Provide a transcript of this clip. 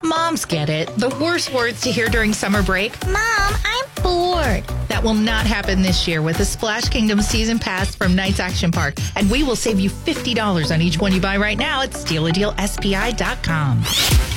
Moms get it. The worst words to hear during summer break. Mom, I'm bored. That will not happen this year with the Splash Kingdom Season Pass from Knights Action Park. And we will save you $50 on each one you buy right now at StealADealSPI.com.